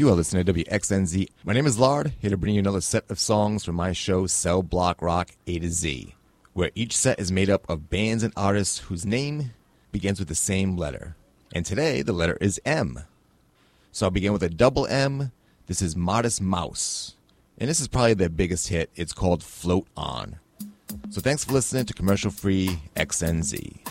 You are listening to WXNZ. My name is Lard, here to bring you another set of songs from my show Cell Block Rock A to Z, where each set is made up of bands and artists whose name begins with the same letter. And today, the letter is M. So I'll begin with a double M. This is Modest Mouse. And this is probably their biggest hit. It's called Float On. So thanks for listening to commercial-free XNZ.